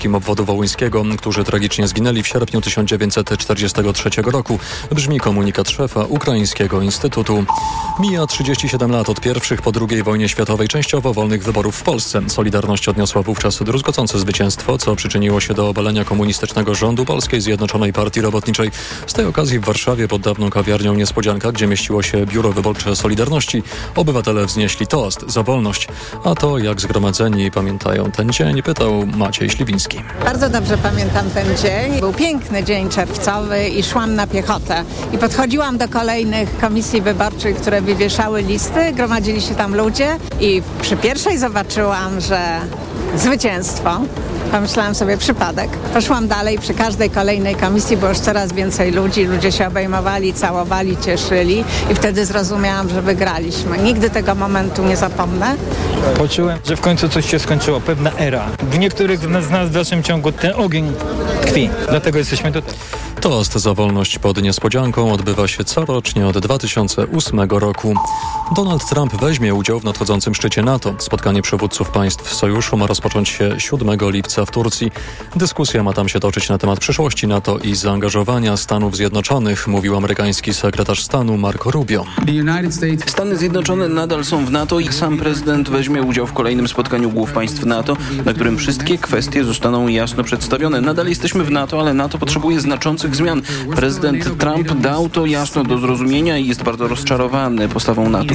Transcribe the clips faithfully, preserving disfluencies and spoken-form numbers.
obwodu wołyńskiego, którzy tragicznie zginęli w sierpniu tysiąc dziewięćset czterdziestego trzeciego roku. Brzmi komunikat szefa Ukraińskiego Instytutu. Mija trzydzieści siedem lat od pierwszych po drugiej wojnie światowej częściowo wolnych wyborów w Polsce. Solidarność odniosła wówczas druzgocące zwycięstwo, co przyczyniło się do obalenia komunistycznego rządu Polskiej Zjednoczonej Partii Robotniczej. Z tej okazji w Warszawie pod dawną kawiarnią Niespodzianka, gdzie mieściło się biuro wyborcze Solidarności, obywatele wznieśli toast za wolność. A to, jak zgromadzeni pamiętają ten dzień, pytał Maciej Śliwiński. Bardzo dobrze pamiętam ten dzień. Był piękny dzień czerwcowy i szłam na piechotę. I podchodziłam do kolejnych komisji wyborczych, które wywieszały listy. Gromadzili się tam ludzie i przy pierwszej zobaczyłam, że zwycięstwo. Pomyślałam sobie, przypadek. Poszłam dalej, przy każdej kolejnej komisji było już coraz więcej ludzi. Ludzie się obejmowali, całowali, cieszyli i wtedy zrozumiałam, że wygraliśmy. Nigdy tego momentu nie zapomnę. Poczułem, że w końcu coś się skończyło, pewna era. W niektórych z nas w dalszym ciągu ten ogień tkwi. Dlatego jesteśmy tutaj. Toast za wolność pod Niespodzianką odbywa się corocznie od dwa tysiące ósmego roku. Donald Trump weźmie udział w nadchodzącym szczycie NATO. Spotkanie przywódców państw sojuszu ma rozpocząć się siódmego lipca w Turcji. Dyskusja ma tam się toczyć na temat przyszłości NATO i zaangażowania Stanów Zjednoczonych, mówił amerykański sekretarz stanu Marco Rubio. Stany Zjednoczone nadal są w NATO i sam prezydent weźmie udział w kolejnym spotkaniu głów państw NATO, na którym wszystkie kwestie zostaną jasno przedstawione. Nadal jesteśmy w NATO, ale NATO potrzebuje znaczących zmian. Prezydent Trump dał to jasno do zrozumienia i jest bardzo rozczarowany postawą NATO.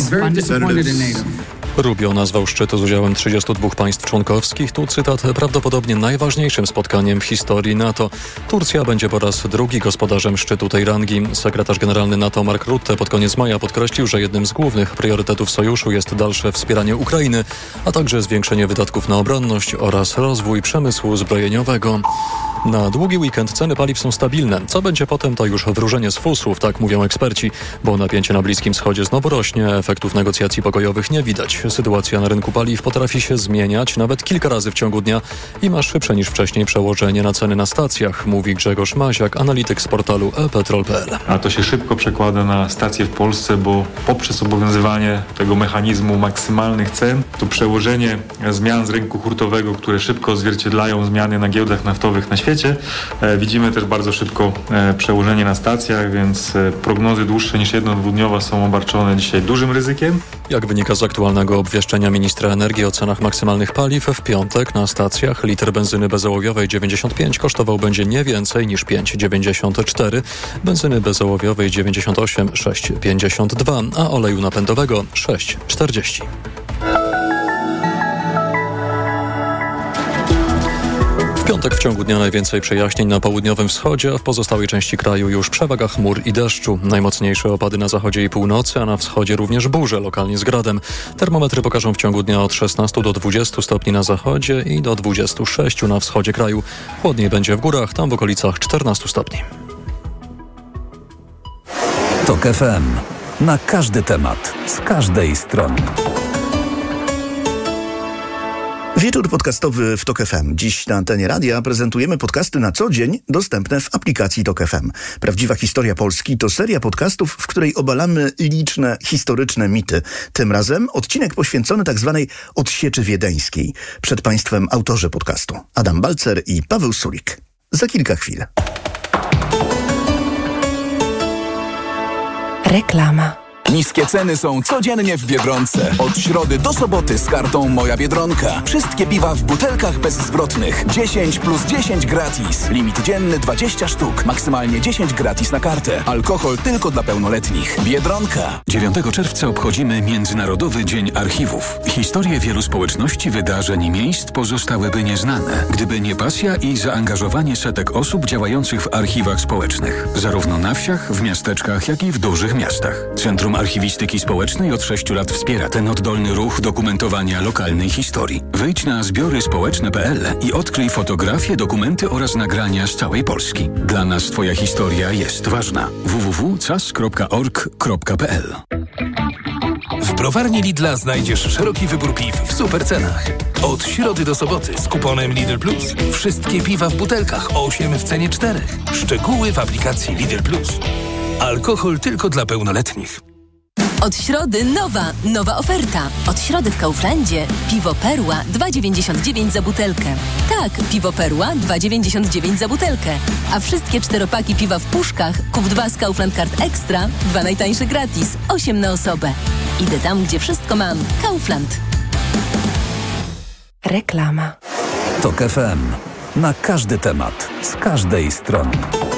Rubio nazwał szczyt z udziałem trzydziestu dwóch państw członkowskich, tu cytat, prawdopodobnie najważniejszym spotkaniem w historii NATO. Turcja będzie po raz drugi gospodarzem szczytu tej rangi. Sekretarz generalny NATO Mark Rutte pod koniec maja podkreślił, że jednym z głównych priorytetów sojuszu jest dalsze wspieranie Ukrainy, a także zwiększenie wydatków na obronność oraz rozwój przemysłu zbrojeniowego. Na długi weekend ceny paliw są stabilne. Co będzie potem, to już wróżenie z fusów, tak mówią eksperci, bo napięcie na Bliskim Wschodzie znowu rośnie, efektów negocjacji pokojowych nie widać. Sytuacja na rynku paliw potrafi się zmieniać nawet kilka razy w ciągu dnia i ma szybsze niż wcześniej przełożenie na ceny na stacjach, mówi Grzegorz Maziak, analityk z portalu e petrol kropka pe el. A to się szybko przekłada na stacje w Polsce, bo poprzez obowiązywanie tego mechanizmu maksymalnych cen, to przełożenie zmian z rynku hurtowego, które szybko odzwierciedlają zmiany na giełdach naftowych na świecie, E, widzimy też bardzo szybko e, przełożenie na stacjach, więc e, prognozy dłuższe niż jedno-dwudniowa są obarczone dzisiaj dużym ryzykiem. Jak wynika z aktualnego obwieszczenia ministra energii o cenach maksymalnych paliw, w piątek na stacjach litr benzyny bezołowiowej dziewięćdziesiąt pięć kosztował będzie nie więcej niż pięć dziewięćdziesiąt cztery, benzyny bezołowiowej dziewięćdziesiąt osiem sześć pięćdziesiąt dwa, a oleju napędowego sześć czterdzieści. W piątek w ciągu dnia najwięcej przejaśnień na południowym wschodzie, a w pozostałej części kraju już przewaga chmur i deszczu. Najmocniejsze opady na zachodzie i północy, a na wschodzie również burze, lokalnie z gradem. Termometry pokażą w ciągu dnia od szesnastu do dwudziestu stopni na zachodzie i do dwudziestu sześciu na wschodzie kraju. Chłodniej będzie w górach, tam w okolicach czternastu stopni. TOK F M. Na każdy temat, z każdej strony. Wieczór podcastowy w TOK F M. Dziś na antenie radia prezentujemy podcasty na co dzień dostępne w aplikacji TOK F M. Prawdziwa historia Polski to seria podcastów, w której obalamy liczne historyczne mity. Tym razem odcinek poświęcony tak zwanej odsieczy wiedeńskiej. Przed Państwem autorzy podcastu Adam Balcer i Paweł Sulik. Za kilka chwil. Reklama. Niskie ceny są codziennie w Biedronce. Od środy do soboty z kartą Moja Biedronka. Wszystkie piwa w butelkach bezzwrotnych. dziesięć plus dziesięć gratis. Limit dzienny dwadzieścia sztuk. Maksymalnie dziesięć gratis na kartę. Alkohol tylko dla pełnoletnich. Biedronka. dziewiątego czerwca obchodzimy Międzynarodowy Dzień Archiwów. Historie wielu społeczności, wydarzeń i miejsc pozostałyby nieznane, gdyby nie pasja i zaangażowanie setek osób działających w archiwach społecznych. Zarówno na wsiach, w miasteczkach, jak i w dużych miastach. Centrum Archiwistyki Społecznej od sześciu lat wspiera ten oddolny ruch dokumentowania lokalnej historii. Wejdź na zbiory społeczne kropka pe el i odkryj fotografie, dokumenty oraz nagrania z całej Polski. Dla nas Twoja historia jest ważna. w w w kropka cas kropka org kropka pe el. W browarni Lidla znajdziesz szeroki wybór piw w super cenach. Od środy do soboty z kuponem Lidl Plus. Wszystkie piwa w butelkach, osiem w cenie czterech. Szczegóły w aplikacji Lidl Plus. Alkohol tylko dla pełnoletnich. Od środy nowa, nowa oferta. Od środy w Kauflandzie piwo Perła dwa dziewięćdziesiąt dziewięć za butelkę. Tak, piwo Perła dwa dziewięćdziesiąt dziewięć za butelkę. A wszystkie czteropaki piwa w puszkach kup dwa z Kaufland Card Extra, dwa najtańsze gratis, osiem na osobę. Idę tam, gdzie wszystko mam. Kaufland. Reklama. Tok F M. Na każdy temat, z każdej strony.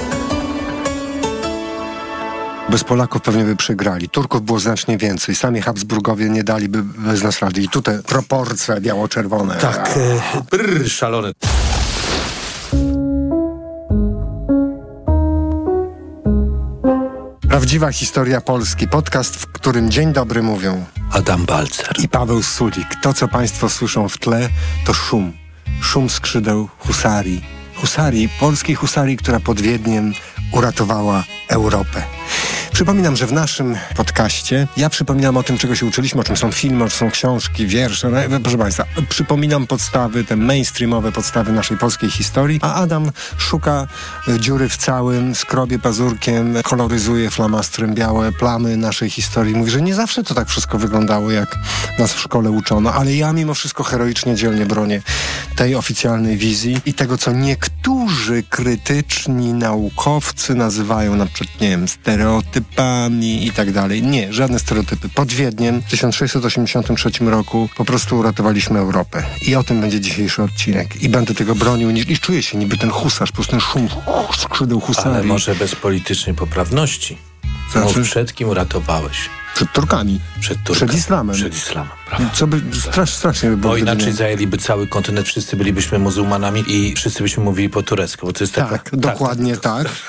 Bez Polaków pewnie by przegrali. Turków było znacznie więcej. Sami Habsburgowie nie daliby bez nas rady. I tu te proporcje biało-czerwone. Tak, e, brrr, szalone. Prawdziwa historia Polski. Podcast, w którym dzień dobry mówią Adam Balcer i Paweł Sulik. To, co państwo słyszą w tle, to szum. Szum skrzydeł husarii. Husarii, polskiej husarii, która pod Wiedniem uratowała Europę. Przypominam, że w naszym podcaście ja przypominam o tym, czego się uczyliśmy, o czym są filmy, o czym są książki, wiersze. No, proszę Państwa, przypominam podstawy, te mainstreamowe podstawy naszej polskiej historii, a Adam szuka dziury w całym, skrobie pazurkiem, koloryzuje flamastrem białe plamy naszej historii. Mówi, że nie zawsze to tak wszystko wyglądało, jak nas w szkole uczono, ale ja mimo wszystko heroicznie, dzielnie bronię tej oficjalnej wizji i tego, co niektórzy krytyczni naukowcy nazywają na przykład, nie wiem, stereotypami i tak dalej. Nie, żadne stereotypy. Pod Wiedniem w tysiąc sześćset osiemdziesiątym trzecim roku po prostu uratowaliśmy Europę. I o tym będzie dzisiejszy odcinek. I będę tego bronił i czuję się niby ten husarz, po prostu ten szum skrzydeł husarii. Ale może bez politycznej poprawności. Znaczy? Mów, przed kim uratowałeś? Przed Turkami. Przed Turkami. Przed islamem. Przed islamem, prawda. Co by strasz, strasznie by było. Bo inaczej nie... zajęliby cały kontynent, wszyscy bylibyśmy muzułmanami i wszyscy byśmy mówili po turecku, bo to jest tak, taka... dokładnie tak. tak.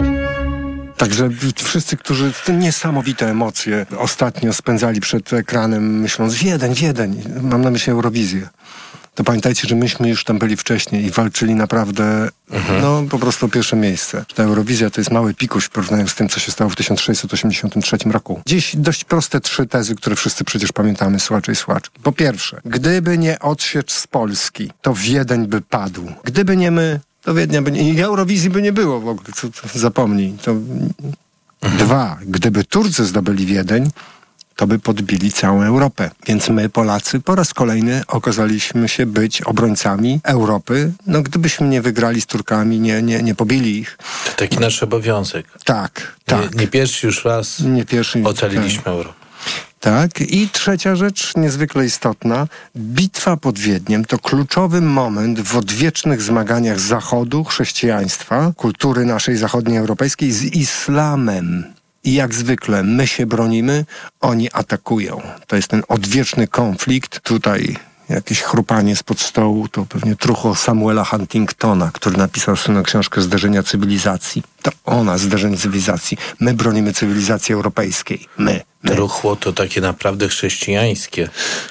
Także wszyscy, którzy te niesamowite emocje ostatnio spędzali przed ekranem, myśląc Wiedeń, Wiedeń, mam na myśli Eurowizję. To pamiętajcie, że myśmy już tam byli wcześniej i walczyli naprawdę, mhm. no po prostu o pierwsze miejsce. Ta Eurowizja to jest mały pikuś w porównaniu z tym, co się stało w tysiąc sześćset osiemdziesiątym trzecim roku. Dziś dość proste trzy tezy, które wszyscy przecież pamiętamy, słuchacze i słuchaczki. Po pierwsze, gdyby nie odsiecz z Polski, to Wiedeń by padł. Gdyby nie my, to Wiednia by nie... I Eurowizji by nie było w ogóle, co, co, zapomnij. To... Mhm. Dwa, gdyby Turcy zdobyli Wiedeń, to by podbili całą Europę. Więc my, Polacy, po raz kolejny okazaliśmy się być obrońcami Europy. No gdybyśmy nie wygrali z Turkami, nie, nie, nie pobili ich. To taki nasz obowiązek. Tak, tak. Nie, nie pierwszy już raz nie pierwszy, ocaliliśmy tak. Europę. Tak. I trzecia rzecz, niezwykle istotna. Bitwa pod Wiedniem to kluczowy moment w odwiecznych zmaganiach Zachodu, chrześcijaństwa, kultury naszej zachodnioeuropejskiej z islamem. I jak zwykle my się bronimy, oni atakują. To jest ten odwieczny konflikt. Tutaj jakieś chrupanie spod stołu, to pewnie truchło Samuela Huntingtona, który napisał swoją książkę Zderzenia cywilizacji. To ona, zderzenie cywilizacji. My bronimy cywilizacji europejskiej. My. my. Truchło to takie naprawdę chrześcijańskie.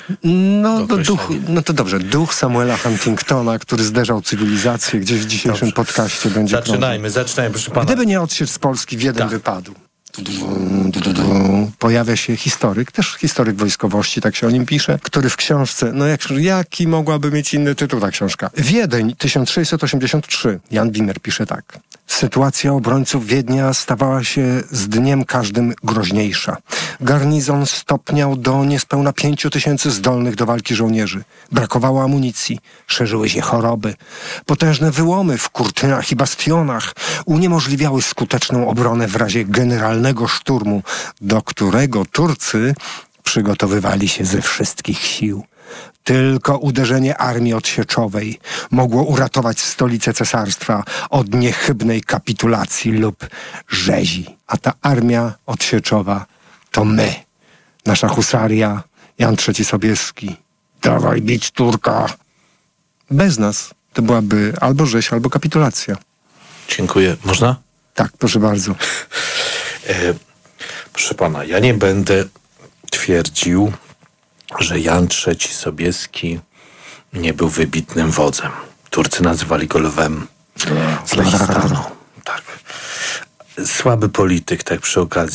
No to, duch, no to dobrze. Duch Samuela Huntingtona, który zderzał cywilizację, gdzieś w dzisiejszym dobrze. podcaście będzie Zaczynajmy, krążył. zaczynajmy, proszę pana. Gdyby nie odsiecz z Polski, Wiedeń tak. wypadł. Pojawia się historyk, też historyk wojskowości, tak się o nim pisze, który w książce, no jak, jaki mogłaby mieć inny tytuł ta książka? Wiedeń, tysiąc sześćset osiemdziesiąt trzy. Jan Wimmer pisze tak. Sytuacja obrońców Wiednia stawała się z dniem każdym groźniejsza. Garnizon stopniał do niespełna pięciu tysięcy zdolnych do walki żołnierzy. Brakowało amunicji, szerzyły się choroby. Potężne wyłomy w kurtynach i bastionach uniemożliwiały skuteczną obronę w razie generalnego szturmu, do którego Turcy przygotowywali się ze wszystkich sił. Tylko uderzenie armii odsieczowej mogło uratować stolicę cesarstwa od niechybnej kapitulacji lub rzezi. A ta armia odsieczowa to my, nasza husaria, Jan trzeci Sobieski. Dawaj bić Turka. Bez nas to byłaby albo rzeź, albo kapitulacja. Dziękuję. Można? Tak, proszę bardzo. E, proszę pana, ja nie będę twierdził, że Jan trzeci Sobieski nie był wybitnym wodzem. Turcy nazywali go lwem z Lechistanu. Tak. Słaby polityk, tak przy okazji.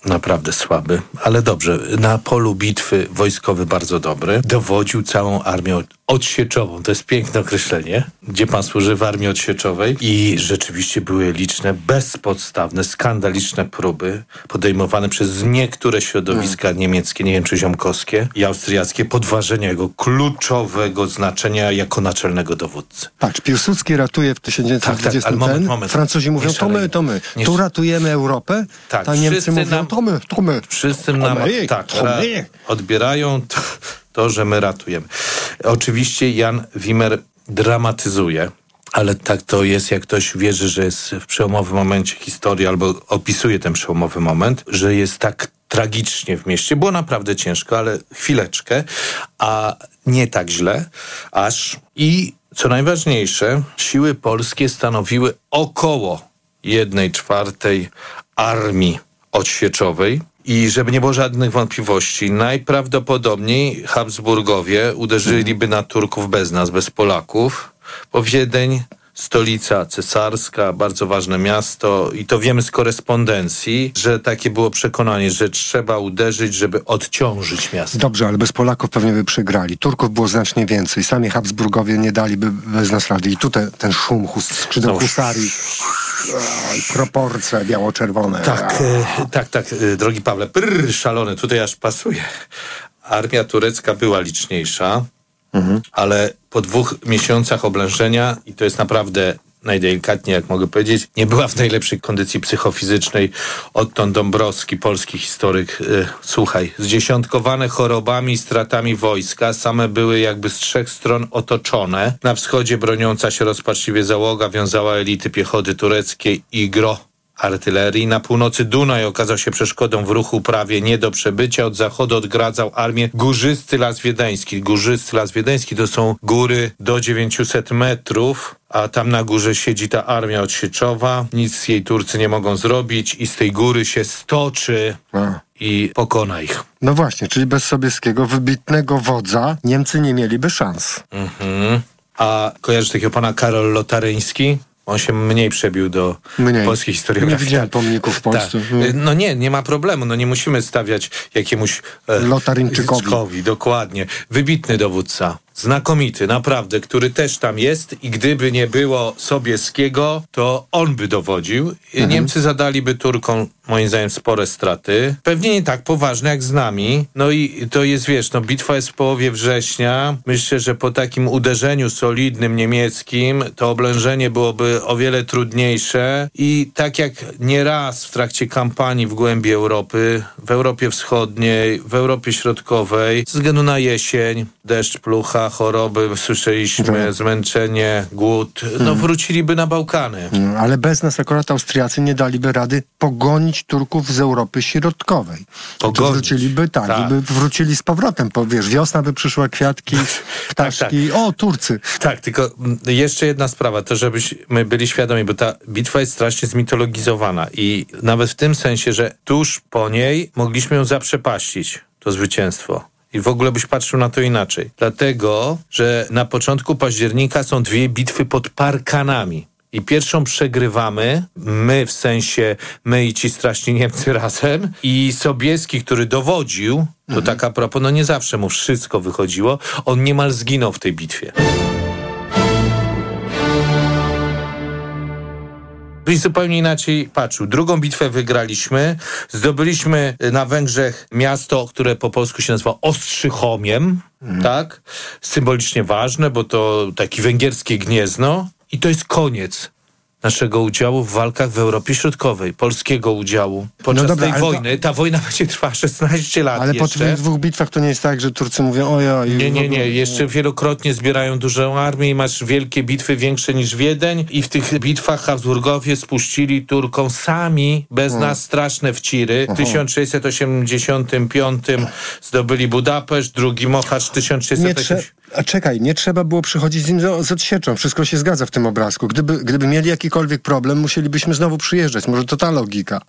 naprawdę słaby, ale dobrze. Na polu bitwy wojskowy bardzo dobry. Dowodził całą armią odsieczową. To jest piękne określenie, gdzie pan służy w armii odsieczowej i rzeczywiście były liczne, bezpodstawne, skandaliczne próby podejmowane przez niektóre środowiska hmm. niemieckie, nie wiem czy ziomkowskie i austriackie, podważenia jego kluczowego znaczenia jako naczelnego dowódcy. Patrz, Piłsudski ratuje w tysiąc dziewięćset dwudziestym tak, tak, moment, ten, moment. Francuzi mówią, to my, to my. Tu ratujemy Europę, tak, a Niemcy mówią, nam, to my, to my. Wszyscy nam my, tak, ra, odbierają to, to, że my ratujemy. Oczywiście Jan Wimmer dramatyzuje, ale tak to jest, jak ktoś wierzy, że jest w przełomowym momencie historii albo opisuje ten przełomowy moment, że jest tak tragicznie w mieście. Było naprawdę ciężko, ale chwileczkę, a nie tak źle, aż i co najważniejsze, siły polskie stanowiły około jednej czwartej armii odsieczowej. I żeby nie było żadnych wątpliwości, najprawdopodobniej Habsburgowie uderzyliby na Turków bez nas, bez Polaków, bo Wiedeń, stolica cesarska, bardzo ważne miasto i to wiemy z korespondencji, że takie było przekonanie, że trzeba uderzyć, żeby odciążyć miasto. Dobrze, ale bez Polaków pewnie by przegrali. Turków było znacznie więcej. Sami Habsburgowie nie daliby bez nas rady. I tutaj ten szum hus, skrzydeł husarii, proporcje biało-czerwone. Tak, e, tak, tak, e, drogi Pawle, prrr, szalony, tutaj aż pasuje. Armia turecka była liczniejsza, mhm. ale po dwóch miesiącach oblężenia, i to jest naprawdę najdelikatniej, jak mogę powiedzieć, nie była w najlepszej kondycji psychofizycznej. Odtąd Dąbrowski, polski historyk, yy, słuchaj, zdziesiątkowane chorobami i stratami wojska, same były jakby z trzech stron otoczone. Na wschodzie broniąca się rozpaczliwie załoga wiązała elity piechoty tureckiej i gro artylerii. Na północy Dunaj okazał się przeszkodą w ruchu prawie nie do przebycia. Od zachodu odgradzał armię Górzysty Las Wiedeński. Górzysty Las Wiedeński to są góry do dziewięciuset metrów, a tam na górze siedzi ta armia odsieczowa. Nic jej Turcy nie mogą zrobić i z tej góry się stoczy a. i pokona ich. No właśnie, czyli bez Sobieskiego, wybitnego wodza, Niemcy nie mieliby szans. Mhm. A kojarzysz takiego pana Karol Lotaryński? On się mniej przebił do mniej. polskiej historiografii. Nie widziałem pomników w Polsce. Tak. No nie, nie ma problemu. No nie musimy stawiać jakiemuś e, Lotaryńczykowi. Dokładnie. Wybitny dowódca. Znakomity, naprawdę, który też tam jest i gdyby nie było Sobieskiego, to on by dowodził. Mhm. Niemcy zadaliby Turkom, moim zdaniem, spore straty. Pewnie nie tak poważne jak z nami. No i to jest, wiesz, no bitwa jest w połowie września. Myślę, że po takim uderzeniu solidnym niemieckim to oblężenie byłoby o wiele trudniejsze i tak jak nieraz w trakcie kampanii w głębi Europy, w Europie Wschodniej, w Europie Środkowej, ze względu na jesień, deszcz, plucha, choroby, słyszeliśmy, tak. zmęczenie, głód, no hmm. wróciliby na Bałkany. Hmm, ale bez nas akurat Austriacy nie daliby rady pogonić Turków z Europy Środkowej. Pogonić. Wróciliby, tak, tak. by wrócili z powrotem, bo wiesz, wiosna by przyszła, kwiatki, ptaszki, tak, tak. o, Turcy. Tak, tylko jeszcze jedna sprawa, to żebyśmy byli świadomi, bo ta bitwa jest strasznie zmitologizowana i nawet w tym sensie, że tuż po niej mogliśmy ją zaprzepaścić, to zwycięstwo. I w ogóle byś patrzył na to inaczej. Dlatego, że na początku października są dwie bitwy pod Parkanami. I pierwszą przegrywamy, my w sensie, my i ci straszni Niemcy razem. I Sobieski, który dowodził, to mhm. tak a propos, no nie zawsze mu wszystko wychodziło, on niemal zginął w tej bitwie. Byś zupełnie inaczej patrzył. Drugą bitwę wygraliśmy. Zdobyliśmy na Węgrzech miasto, które po polsku się nazywa Ostrzychomiem. Mm. Tak? Symbolicznie ważne, bo to takie węgierskie Gniezno. I to jest koniec naszego udziału w walkach w Europie Środkowej, polskiego udziału. Podczas no dobra, tej wojny, to... ta wojna będzie trwała szesnaście lat ale jeszcze. po tych dwóch bitwach to nie jest tak, że Turcy mówią ojoj. Nie, nie, nie. Jeszcze wielokrotnie zbierają dużą armię i masz wielkie bitwy, większe niż Wiedeń i w tych bitwach Habsburgowie spuścili Turkom sami, bez hmm. nas, straszne wciry. W tysiąc sześćset osiemdziesiątym piątym zdobyli Budapeszt, drugi Mohacs tysiąc sześćset osiemdziesiątym. A czekaj, nie trzeba było przychodzić z nim z, z odsieczą. Wszystko się zgadza w tym obrazku. Gdyby, gdyby mieli jakikolwiek problem, musielibyśmy znowu przyjeżdżać. Może to ta logika.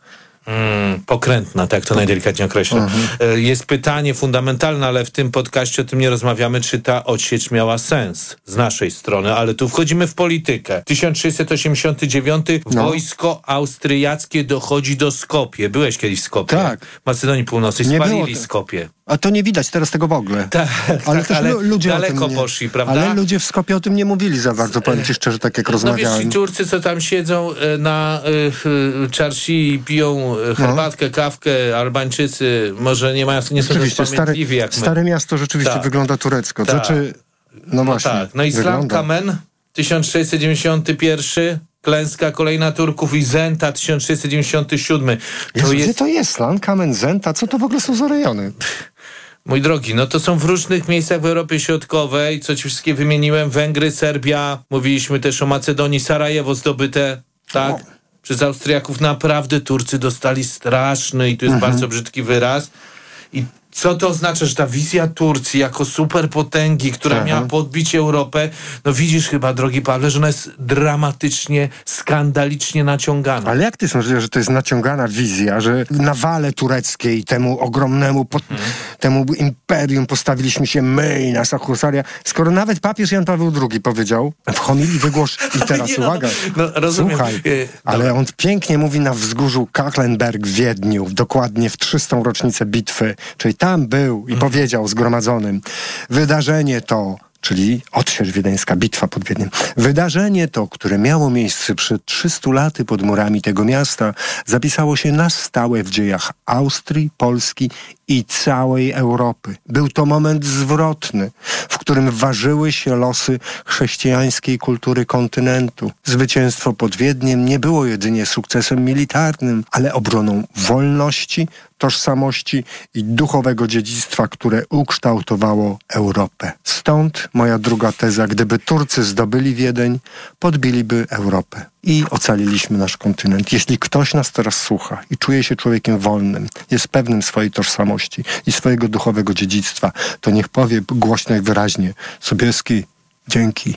Mm, pokrętna, tak to najdelikatniej określę. Uh-huh. Jest pytanie fundamentalne, ale w tym podcaście o tym nie rozmawiamy, czy ta odsiecz miała sens z naszej strony, ale tu wchodzimy w politykę. tysiąc sześćset osiemdziesiąty dziewiąty no. Wojsko austriackie dochodzi do Skopie. Byłeś kiedyś w Skopie? Tak. W Macedonii Północnej. Nie spalili Skopie. A to nie widać teraz tego w ogóle. Tak, ale tak, też ale ludzie daleko o tym nie, poszli, prawda? Ale ludzie w Skopie o tym nie mówili za bardzo, powiem ci szczerze, tak jak no rozmawiałem. No wiesz, ci Turcy, co tam siedzą na y, y, czarsi i piją herbatkę, no. kawkę, Albańczycy może nie, mają, nie są też pamiętliwi jak my. Stare miasto rzeczywiście tak. wygląda turecko. Tak. Znaczy, no właśnie. No, tak. no Islam Kamen, tysiąc sześćset dziewięćdziesiąty pierwszy, klęska kolejna Turków i Zenta, tysiąc sześćset dziewięćdziesiąty siódmy. To Jezu, jest... Gdzie to jest? Islam Kamen, Zenta? Co to w ogóle są za rejony? Mój drogi, no to są w różnych miejscach w Europie Środkowej, co ci wszystkie wymieniłem, Węgry, Serbia, mówiliśmy też o Macedonii, Sarajewo zdobyte, tak? No. Przez Austriaków. Naprawdę Turcy dostali straszny, i to jest mhm. bardzo brzydki wyraz. I co to oznacza, że ta wizja Turcji jako superpotęgi, która Aha. miała podbić Europę, no widzisz chyba, drogi Pawle, że ona jest dramatycznie, skandalicznie naciągana. Ale jak ty sądzisz, że to jest naciągana wizja, że na wale tureckiej, temu ogromnemu, po, hmm. temu imperium postawiliśmy się my i nasza husaria, skoro nawet papież Jan Paweł drugi powiedział w homilii wygłosz i teraz nie, uwaga, no, no, rozumiem. Słuchaj, e, ale dobra. On pięknie mówi na wzgórzu Kahlenberg w Wiedniu, dokładnie w trzystą rocznicę bitwy, czyli tam był i powiedział zgromadzonym, wydarzenie to, czyli odsiecz wiedeńska, bitwa pod Wiedniem. Wydarzenie to, które miało miejsce przed trzystu laty pod murami tego miasta, zapisało się na stałe w dziejach Austrii, Polski i całej Europy. Był to moment zwrotny, w którym ważyły się losy chrześcijańskiej kultury kontynentu. Zwycięstwo pod Wiedniem nie było jedynie sukcesem militarnym, ale obroną wolności, tożsamości i duchowego dziedzictwa, które ukształtowało Europę. Stąd moja druga teza, gdyby Turcy zdobyli Wiedeń, podbiliby Europę i ocaliliśmy nasz kontynent. Jeśli ktoś nas teraz słucha i czuje się człowiekiem wolnym, jest pewnym swojej tożsamości i swojego duchowego dziedzictwa, to niech powie głośno i wyraźnie: Sobieski, dzięki.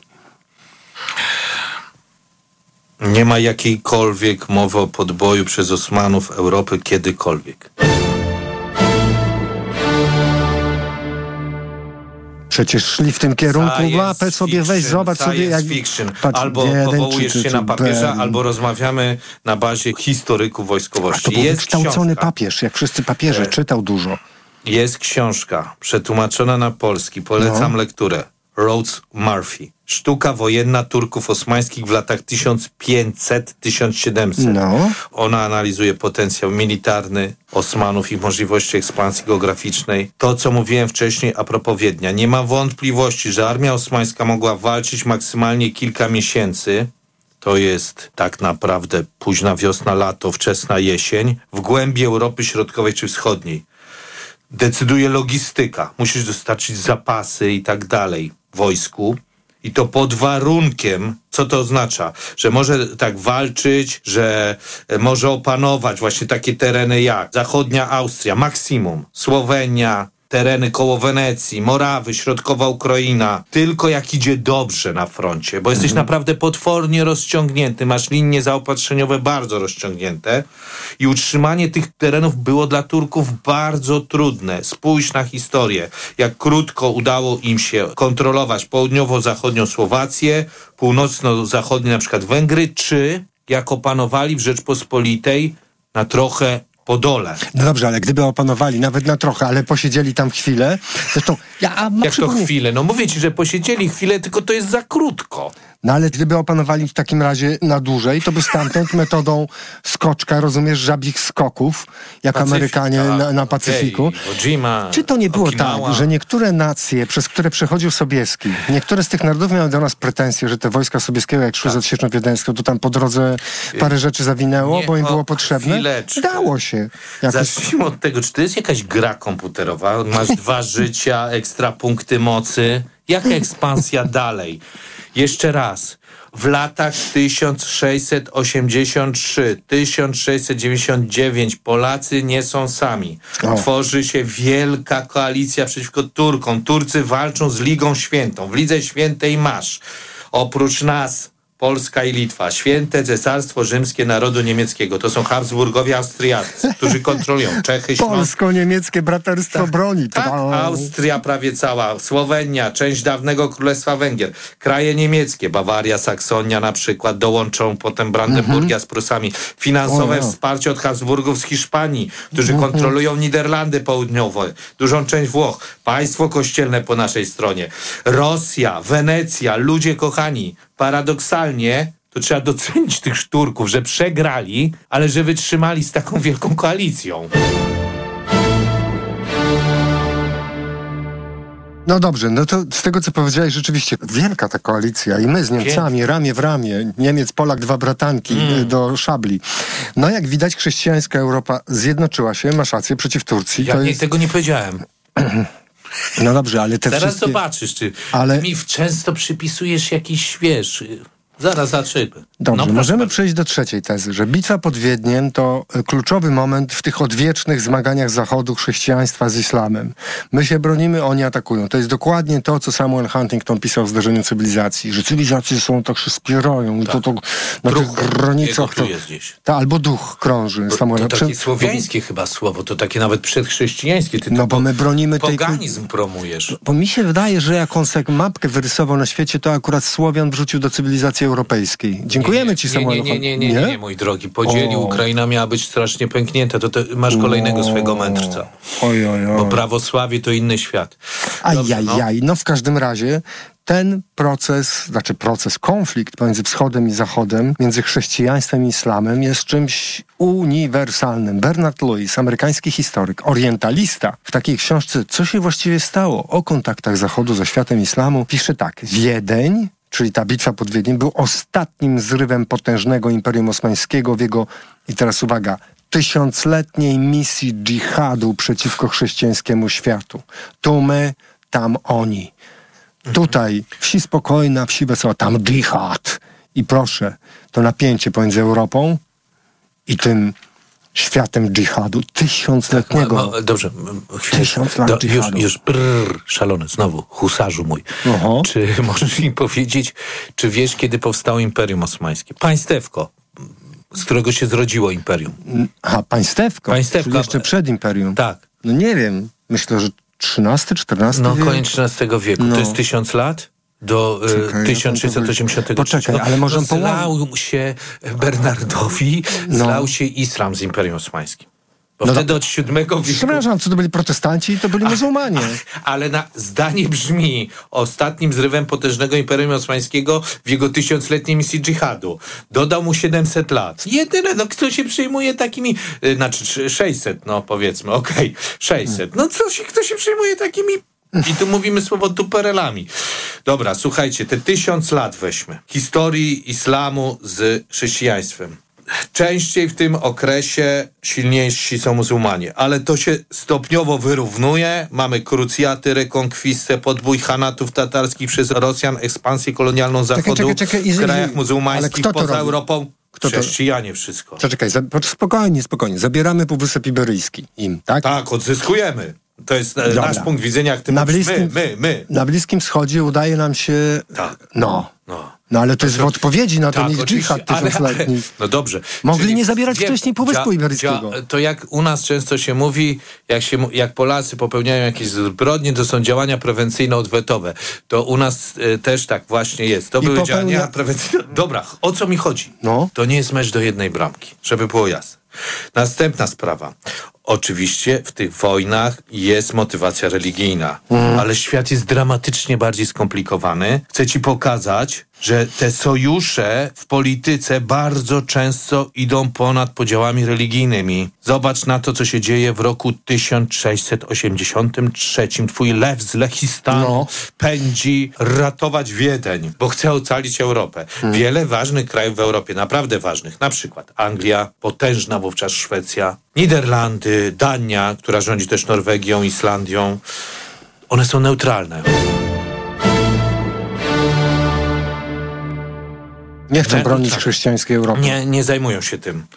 Nie ma jakiejkolwiek mowy o podboju przez Osmanów Europy kiedykolwiek. Przecież szli w tym kierunku, łapę sobie weź, zobacz sobie jak... Fiction. Patrz, albo jeden, powołujesz czy, czy, się czy, na papieża, ben. albo rozmawiamy na bazie historyków wojskowości. A to był jest wykształcony książka. papież, jak wszyscy papieże, e... czytał dużo. Jest książka, przetłumaczona na polski, polecam no. lekturę. Rhodes Murphy. Sztuka wojenna Turków osmańskich w latach tysiąc pięćset do tysiąc siedemset. No. Ona analizuje potencjał militarny Osmanów i możliwości ekspansji geograficznej. To, co mówiłem wcześniej a propos Wiednia. Nie ma wątpliwości, że armia osmańska mogła walczyć maksymalnie kilka miesięcy. To jest tak naprawdę późna wiosna, lato, wczesna jesień. W głębi Europy Środkowej czy Wschodniej. Decyduje logistyka. Musisz dostarczyć zapasy i tak dalej wojsku. I to pod warunkiem, co to oznacza? Że może tak walczyć, że może opanować właśnie takie tereny jak zachodnia Austria, maksimum, Słowenia, tereny koło Wenecji, Morawy, środkowa Ukraina. Tylko jak idzie dobrze na froncie, bo jesteś mhm. naprawdę potwornie rozciągnięty, masz linie zaopatrzeniowe bardzo rozciągnięte i utrzymanie tych terenów było dla Turków bardzo trudne. Spójrz na historię, jak krótko udało im się kontrolować południowo-zachodnią Słowację, północno-zachodnie na przykład Węgry, czy jak opanowali w Rzeczpospolitej na trochę Podole. No dobrze, ale gdyby opanowali nawet na trochę, ale posiedzieli tam chwilę, zresztą ja Jak przypomnę... to chwilę? No mówię ci, że posiedzieli chwilę, tylko to jest za krótko. No ale gdyby opanowali w takim razie na dłużej, to by stamtąd metodą skoczka, rozumiesz, żabich skoków, jak Pacyfika. Amerykanie na, na Pacyfiku. Okay. Ojima, Czy to nie było Okinawa. tak, że niektóre nacje, przez które przechodził Sobieski, niektóre z tych narodów miały do nas pretensje, że te wojska Sobieskiego, jak szły tak. z odsieczą wiedeńską, to tam po drodze parę rzeczy zawinęło, nie, bo im było potrzebne? Chwileczkę. Dało się. Jakoś... Zacznijmy od tego, czy to jest jakaś gra komputerowa? Masz dwa życia, ekstra punkty mocy. Jaka ekspansja dalej? Jeszcze raz. W latach tysiąc sześćset osiemdziesiąt trzy do tysiąc sześćset dziewięćdziesiąt dziewięć Polacy nie są sami. O. Tworzy się wielka koalicja przeciwko Turkom. Turcy walczą z Ligą Świętą. W Lidze Świętej masz oprócz nas Polska i Litwa, święte cesarstwo rzymskie narodu niemieckiego. To są Habsburgowie Austriacy, którzy kontrolują Czechy, Śląsk. Polsko-niemieckie braterstwo tak, broni. Tak, Austria prawie cała, Słowenia, część dawnego Królestwa Węgier, kraje niemieckie, Bawaria, Saksonia na przykład, dołączą potem Brandenburgia mm-hmm. z Prusami. Finansowe o, no. wsparcie od Habsburgów z Hiszpanii, którzy mm-hmm. kontrolują Niderlandy Południowe, dużą część Włoch, państwo kościelne po naszej stronie, Rosja, Wenecja, ludzie kochani, paradoksalnie to trzeba docenić tych Turków, że przegrali, ale że wytrzymali z taką wielką koalicją. No dobrze, no to z tego, co powiedziałeś, rzeczywiście wielka ta koalicja i my z Niemcami, Pięknie. ramię w ramię, Niemiec, Polak, dwa bratanki mm. do szabli. No jak widać, chrześcijańska Europa zjednoczyła się, masz rację, przeciw Turcji. Ja to nie, jest... tego nie powiedziałem. No dobrze, ale te Teraz wszystkie... zobaczysz, czy ale... mi często przypisujesz jakiś, wiesz... Zaraz zaczynamy. Dobrze, no, możemy bardzo. przejść do trzeciej tezy, że bitwa pod Wiedniem to kluczowy moment w tych odwiecznych zmaganiach Zachodu chrześcijaństwa z islamem. My się bronimy, oni atakują. To jest dokładnie to, co Samuel Huntington pisał w Zdarzeniu cywilizacji, że cywilizacje są tak się spierają i tak. to, to na Duch, tych granicach... To, jest gdzieś. Ta, albo duch krąży. To, Samuel, to takie przed, słowiańskie bo, chyba słowo, to takie nawet przedchrześcijańskie. Ty no bo my bronimy poganizm tej... promujesz. Bo mi się wydaje, że jak on sobie mapkę wyrysował na świecie, to akurat Słowian wrzucił do cywilizacji europejskiej. Dziękujemy nie, ci, nie, Samuel. Nie, nie, nie, nie, nie, nie, mój drogi. Podzielił, o. Ukraina miała być strasznie pęknięta. To, to masz kolejnego o. swojego mędrca. Oj, oj, oj. Bo prawosławie to inny świat. Ajajaj. No. no w każdym razie ten proces, znaczy proces, konflikt pomiędzy wschodem i zachodem, między chrześcijaństwem i islamem jest czymś uniwersalnym. Bernard Lewis, amerykański historyk, orientalista, w takiej książce Co się właściwie stało? O kontaktach Zachodu ze światem islamu, pisze tak. Wiedeń, czyli ta bitwa pod Wiedniem, był ostatnim zrywem potężnego Imperium Osmańskiego w jego, i teraz uwaga, tysiącletniej misji dżihadu przeciwko chrześcijańskiemu światu. Tu my, tam oni. Mhm. Tutaj wsi spokojna, wsi wesoła, tam dżihad. I proszę, to napięcie pomiędzy Europą i tym światem dżihadu, tysiącletniego. Tak, ma, ma, dobrze, chwilę. Tysiąc lat Do, dżihadu. Już, już brrr, szalony, znowu, husarzu mój. Aha. Czy możesz mi powiedzieć, czy wiesz, kiedy powstało Imperium Osmańskie? Państewko, z którego się zrodziło Imperium. A, państewko? Państewko. Czyli jeszcze przed Imperium. Tak. No nie wiem, myślę, że trzynasty, czternasty No wiek? koniec trzynastego wieku. No. To jest tysiąc lat? Do Czekaj, tysiąc sześćset osiemdziesiątego trzeciego. Poczekaj, ale może no, zlał się Bernardowi, no. zlał się islam z Imperium Osmańskim. Bo no wtedy to, od siódmego wieku... Przepraszam, co to byli protestanci, to byli muzułmanie. Ach, ale na zdanie brzmi ostatnim zrywem potężnego Imperium Osmańskiego w jego tysiącletniej misji dżihadu. Dodał mu siedemset lat. Jedyne, no kto się przyjmuje takimi... Znaczy sześćset, no powiedzmy, okej, okay, sześćset. No co się, kto się przyjmuje takimi... I tu mówimy słowo duperelami. Dobra, słuchajcie, te tysiąc lat weźmy. Historii islamu z chrześcijaństwem. Częściej w tym okresie silniejsi są muzułmanie, ale to się stopniowo wyrównuje. Mamy krucjaty, rekonkwistę, podbój hanatów tatarskich przez Rosjan, ekspansję kolonialną Zachodu czekaj, czekaj, czekaj. w krajach muzułmańskich poza robi? Europą. Kto Chrześcijanie to? Wszystko. Czekaj, za, spokojnie, spokojnie. Zabieramy Półwysep Iberyjski im, tak? Tak, odzyskujemy. To jest Dobra. nasz punkt widzenia, jak ty na mówisz, bliskim, my, my, my. Na Bliskim Wschodzie udaje nam się... Tak. No. No. No ale to, to jest w odpowiedzi na tak, ten ich dżihad tysiącletni. No dobrze. Mogli Czyli nie zabierać wie, wcześniej Półwyspu Iberyjskiego. To jak u nas często się mówi, jak, się, jak Polacy popełniają jakieś zbrodnie, to są działania prewencyjno-odwetowe. To u nas y, też tak właśnie jest. To I były popełnia... działania prewencyjno... Dobra, o co mi chodzi? No. To nie jest mecz do jednej bramki, żeby było jasne. Następna sprawa. Oczywiście w tych wojnach jest motywacja religijna, mm. ale świat jest dramatycznie bardziej skomplikowany. Chcę ci pokazać, że te sojusze w polityce bardzo często idą ponad podziałami religijnymi. Zobacz na to, co się dzieje w roku tysiąc sześćset osiemdziesiątym trzecim. Twój lew z Lechistanu no. pędzi ratować Wiedeń, bo chce ocalić Europę. Mm. Wiele ważnych krajów w Europie, naprawdę ważnych, na przykład Anglia, potężna wówczas Szwecja, Niderlandy, Dania, która rządzi też Norwegią, Islandią, one są neutralne. Nie chcą bronić tak. chrześcijańskiej Europy. Nie, nie zajmują się tym.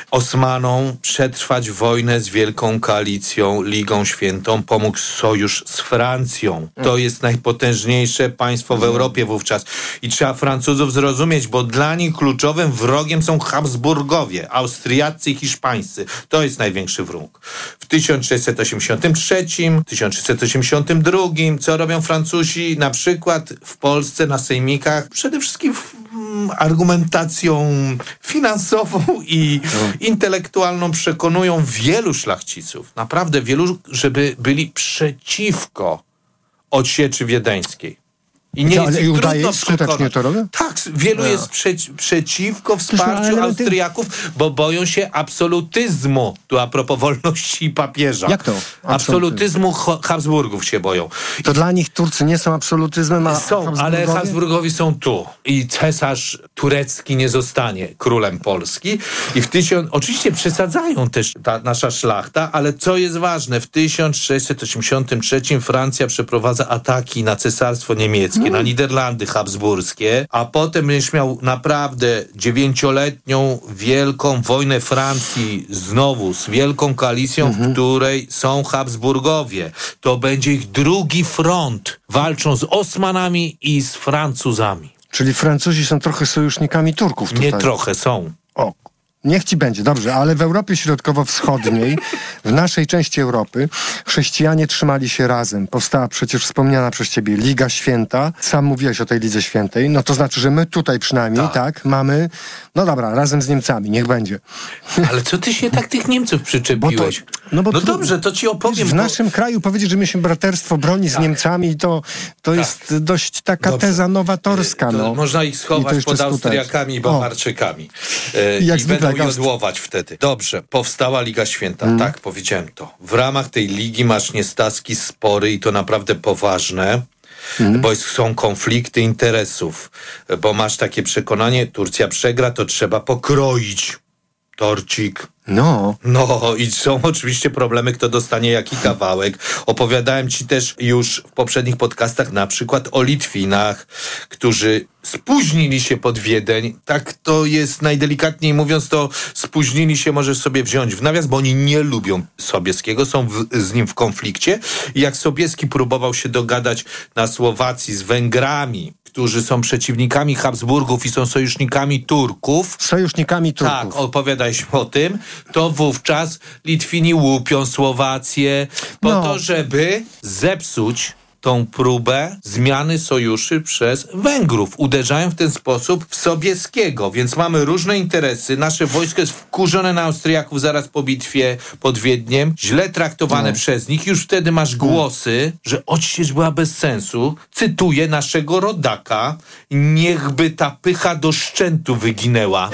Osmanom przetrwać wojnę z Wielką Koalicją, Ligą Świętą pomógł sojusz z Francją. To jest najpotężniejsze państwo w Europie wówczas. I trzeba Francuzów zrozumieć, bo dla nich kluczowym wrogiem są Habsburgowie, Austriacy i Hiszpańscy. To jest największy wróg. W tysiąc sześćset osiemdziesiątym trzecim, tysiąc sześćset osiemdziesiątym drugim, co robią Francuzi? Na przykład w Polsce na sejmikach przede wszystkim w argumentacją finansową i intelektualną przekonują wielu szlachciców, naprawdę wielu, żeby byli przeciwko odsieczy wiedeńskiej. I nie to, jest ale ich udaje trudno skutecznie to robią? Tak, wielu no. jest prze- przeciwko wsparciu elementy... Austriaków, bo boją się absolutyzmu. Tu a propos wolności i papieża. Jak to? Absolutyzmu, absolutyzmu Ho- Habsburgów się boją. To I... dla nich Turcy nie są absolutyzmem, a są, ale Habsburgowie są tu. I cesarz turecki nie zostanie królem Polski. I w tysiąc... Oczywiście przesadzają też ta nasza szlachta, ale co jest ważne, w tysiąc sześćset osiemdziesiątym trzecim Francja przeprowadza ataki na cesarstwo niemieckie, na Niderlandy habsburskie, a potem będziesz miał naprawdę dziewięcioletnią wielką wojnę Francji znowu z Wielką Koalicją, mhm. w której są Habsburgowie. To będzie ich drugi front. Walczą z Osmanami i z Francuzami. Czyli Francuzi są trochę sojusznikami Turków tutaj. Nie trochę, są. O. Niech ci będzie, dobrze, ale w Europie Środkowo-Wschodniej, w naszej części Europy, chrześcijanie trzymali się razem. Powstała przecież wspomniana przez ciebie Liga Święta. Sam mówiłeś o tej Lidze Świętej. No to znaczy, że my tutaj przynajmniej, tak, tak mamy, no dobra, razem z Niemcami, niech będzie. Ale co ty się tak tych Niemców przyczepiłeś? Bo to, no bo no tu, dobrze, to ci opowiem. W bo... naszym kraju powiedzieć, że my się braterstwo broni tak. z Niemcami, to, to tak. jest dość taka dobrze. teza nowatorska. No. Można ich schować pod Austriakami i Bawarczykami. E, Jak i będą jodłować wtedy. Dobrze, powstała Liga Święta. Mm. Tak, powiedziałem to. W ramach tej ligi masz niestacki spory i to naprawdę poważne. Mm. Bo są konflikty interesów. Bo masz takie przekonanie, Turcja przegra, to trzeba pokroić torcik. No. No i są oczywiście problemy, kto dostanie jaki kawałek. Opowiadałem ci też już w poprzednich podcastach na przykład o Litwinach, którzy spóźnili się pod Wiedeń. Tak to jest najdelikatniej mówiąc, to spóźnili się, możesz sobie wziąć w nawias, bo oni nie lubią Sobieskiego, są w, z nim w konflikcie. I jak Sobieski próbował się dogadać na Słowacji z Węgrami, którzy są przeciwnikami Habsburgów i są sojusznikami Turków. Sojusznikami Turków. Tak, opowiadaliśmy o tym. To wówczas Litwini łupią Słowację po no. to, żeby zepsuć tą próbę zmiany sojuszy przez Węgrów. Uderzają w ten sposób w Sobieskiego, więc mamy różne interesy. Nasze wojsko jest wkurzone na Austriaków zaraz po bitwie pod Wiedniem, źle traktowane no. przez nich. Już wtedy masz głosy, że odsiecz była bez sensu. Cytuję naszego rodaka: niechby ta pycha do szczętu wyginęła.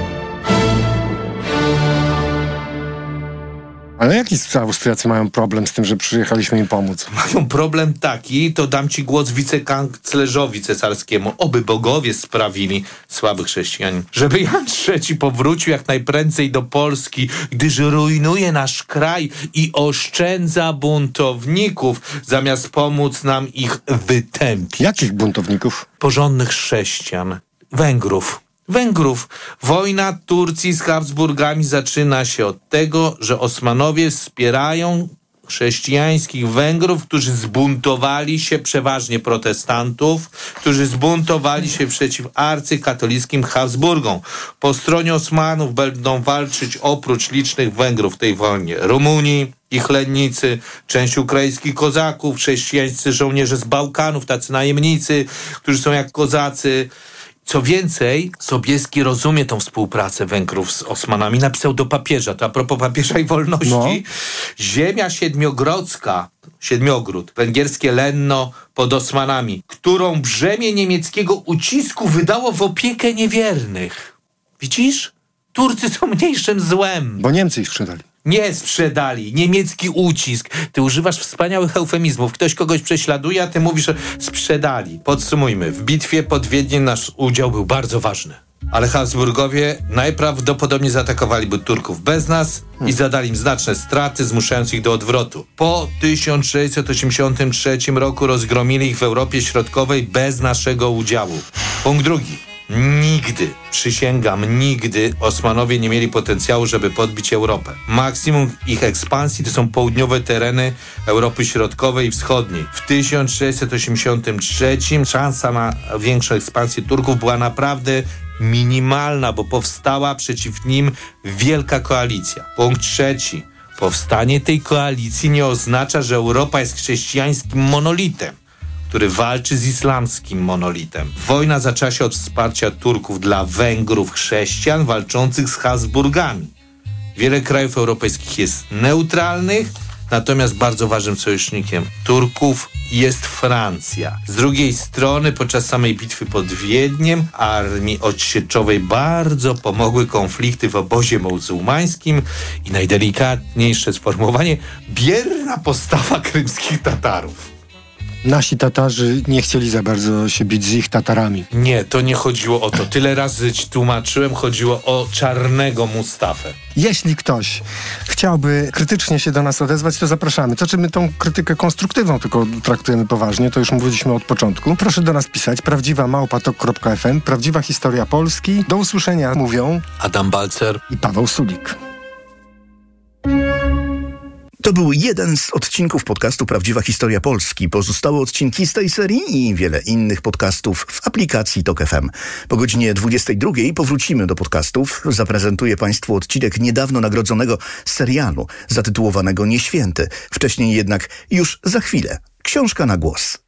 Ale jaki Austriacy mają problem z tym, że przyjechaliśmy im pomóc? Mają problem taki, to dam ci głos wicekanclerzowi cesarskiemu. Oby bogowie sprawili, słaby chrześcijanin, żeby Jan trzeci powrócił jak najprędzej do Polski, gdyż rujnuje nasz kraj i oszczędza buntowników, zamiast pomóc nam ich wytępić. Jakich buntowników? Porządnych chrześcijan. Węgrów. Węgrów. Wojna Turcji z Habsburgami zaczyna się od tego, że Osmanowie wspierają chrześcijańskich Węgrów, którzy zbuntowali się, przeważnie protestantów, którzy zbuntowali się przeciw arcykatolickim Habsburgom. Po stronie Osmanów będą walczyć oprócz licznych Węgrów w tej wojnie Rumuni, ich lennicy, część ukraińskich kozaków, chrześcijańscy żołnierze z Bałkanów, tacy najemnicy, którzy są jak kozacy. Co więcej, Sobieski rozumie tą współpracę Węgrów z Osmanami. Napisał do papieża, to a propos papieża i wolności. No. Ziemia siedmiogrodzka, Siedmiogród, węgierskie Lenno pod Osmanami, którą brzemię niemieckiego ucisku wydało w opiekę niewiernych. Widzisz? Turcy są mniejszym złem. Bo Niemcy ich sprzedali. Nie sprzedali. Niemiecki ucisk. Ty używasz wspaniałych eufemizmów. Ktoś kogoś prześladuje, a ty mówisz, że sprzedali. Podsumujmy. W bitwie pod Wiedniem nasz udział był bardzo ważny. Ale Habsburgowie najprawdopodobniej zaatakowaliby Turków bez nas i zadali im znaczne straty, zmuszając ich do odwrotu. Po tysiąc sześćset osiemdziesiątym trzecim roku rozgromili ich w Europie Środkowej bez naszego udziału. Punkt drugi. Nigdy, przysięgam, nigdy Osmanowie nie mieli potencjału, żeby podbić Europę. Maksimum ich ekspansji to są południowe tereny Europy Środkowej i Wschodniej. W tysiąc sześćset osiemdziesiątym trzecim szansa na większą ekspansję Turków była naprawdę minimalna, bo powstała przeciw nim wielka koalicja. Punkt trzeci. Powstanie tej koalicji nie oznacza, że Europa jest chrześcijańskim monolitem, który walczy z islamskim monolitem. Wojna zaczęła się od wsparcia Turków dla Węgrów, chrześcijan walczących z Habsburgami. Wiele krajów europejskich jest neutralnych, natomiast bardzo ważnym sojusznikiem Turków jest Francja. Z drugiej strony podczas samej bitwy pod Wiedniem armii odsieczowej bardzo pomogły konflikty w obozie muzułmańskim i najdelikatniejsze sformułowanie bierna postawa krymskich Tatarów. Nasi Tatarzy nie chcieli za bardzo się bić z ich Tatarami. Nie, to nie chodziło o to. Tyle razy ci tłumaczyłem, chodziło o czarnego Mustafę. Jeśli ktoś chciałby krytycznie się do nas odezwać, to zapraszamy. To czy my tą krytykę konstruktywną tylko traktujemy poważnie, to już mówiliśmy od początku. Proszę do nas pisać. Prawdziwa małpa tok kropka f m. Prawdziwa historia Polski. Do usłyszenia mówią Adam Balcer i Paweł Sulik. To był jeden z odcinków podcastu Prawdziwa Historia Polski. Pozostałe odcinki z tej serii i wiele innych podcastów w aplikacji Tok F M. Po godzinie dwudziestej drugiej powrócimy do podcastów. Zaprezentuję Państwu odcinek niedawno nagrodzonego serialu zatytułowanego Nieświęty. Wcześniej jednak już za chwilę. Książka na głos.